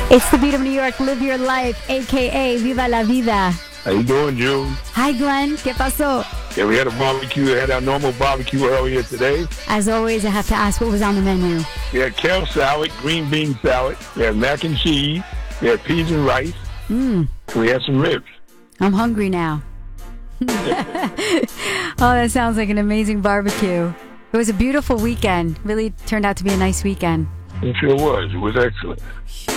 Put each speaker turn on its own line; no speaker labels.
It's the Beat of New York, Live Your Life, a.k.a. Viva la Vida.
How you doing, June?
Hi, Glenn. ¿Qué pasó?
Yeah, we had a barbecue. We had our normal barbecue earlier today.
As always, I have to ask what was on the menu.
We had kale salad, green bean salad. We had mac and cheese. We had peas and rice. We had some ribs.
I'm hungry now. Oh, that sounds like an amazing barbecue. It was a beautiful weekend. Really turned out to be a nice weekend.
It sure was. It was excellent.